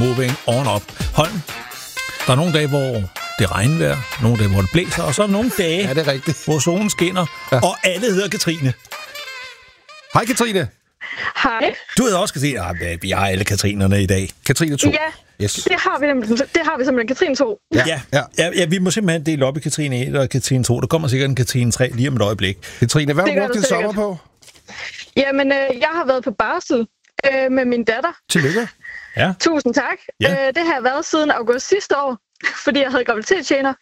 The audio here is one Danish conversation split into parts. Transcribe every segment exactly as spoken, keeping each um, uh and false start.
moving on up. Holm, der er nogle dage, hvor det regnvejr, nogle dage, hvor det blæser, og så er der nogle dage, ja, det er rigtigt, hvor solen skinner, ja. Og alle hedder Katrine. Hej, Katrine. Hej. Du hedder også Katrine. Ja, vi har alle Katrinerne i dag. Katrine to. Ja, yes. det har vi nemlig. Det har vi simpelthen. Katrine to. Ja, ja. Ja. ja, ja vi må simpelthen dele op i Katrine et og Katrine to. Der kommer sikkert en Katrine tre lige om et øjeblik. Katrine, hvad har du brugt din sommer på? Jamen, øh, jeg har været på barsel øh, med min datter. Tillykke. Ja. Tusind tak. Ja. Øh, det har jeg været siden august sidste år, fordi jeg havde graviditetstjener.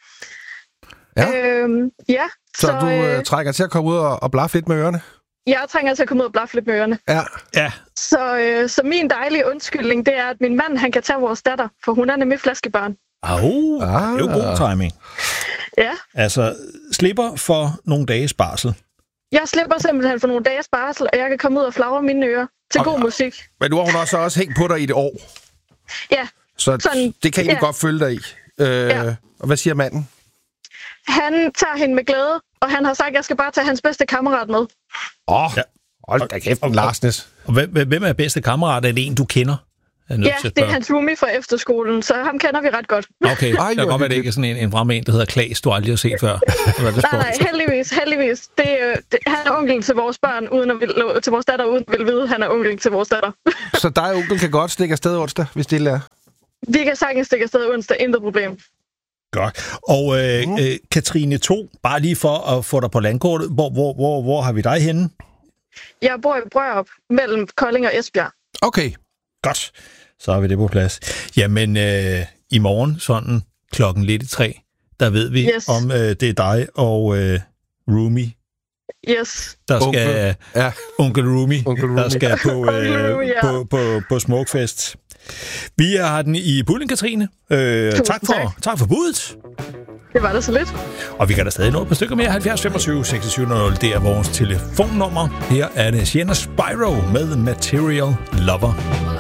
Ja. Øhm, ja. Så, så du øh, trænger til at komme ud og, og blaffe lidt med ørerne? Jeg trænger til at komme ud og blaffe lidt med ørerne. Ja. Ja. Så, øh, så min dejlige undskyldning, det er, at min mand, han kan tage vores datter, for hun er nemlig flaskebarn. Au, ah. Det er jo god timing. Ja. Altså, slipper for nogle dages barsel. Jeg slipper simpelthen for nogle dages barsel, og jeg kan komme ud og flagre mine ører til okay. god musik. Men nu har hun også, også hængt på dig i et år. Ja. Så sådan, det kan I ja. godt følge dig i. Øh, ja. Og hvad siger manden? Han tager hende med glæde, og han har sagt, at jeg skal bare tage hans bedste kammerat med. Åh, oh, ja. hold da kæft, Larsnes. Og hvem er bedste kammerat? Er det en, du kender? Ja, det er hans roomie fra efterskolen, så ham kender vi ret godt. Okay, Ej, der kan godt være, det ikke er sådan en, en fremme en, der hedder Klaas, du aldrig har set før. nej, nej, heldigvis, heldigvis. Det, det, han er onkel til vores børn, uden at vil, til vores datter, uden at vil vide, han er onkel til vores datter. Så dig og onkel kan godt stikke afsted onsdag, hvis det er? Vi kan sagtens stikke afsted onsdag, intet problem. Godt. Og øh, mm. øh, Katrine to, bare lige for at få dig på landkortet, hvor, hvor, hvor, hvor har vi dig henne? Jeg bor i Brørup, mellem Kolding og Esbjerg. Okay. Godt. Så har vi det på plads. Jamen, øh, i morgen, sådan klokken lidt i tre, der ved vi, yes. om øh, det er dig og øh, Roomie. Yes. Der skal... Ja. Onkel Roomie, Onkel Roomie. Der skal på, øh, Roomie, ja. på, på, på Smukfest. Vi har den i puljen, Katrine. Øh, tak, for, tak. tak for budet. Det var da så lidt. Og vi kan da stadig nå et par stykker mere. halvfjerds femogtyve seksogtyve nul, det er vores telefonnummer. Her er det Sienna Spyro med Material Lover.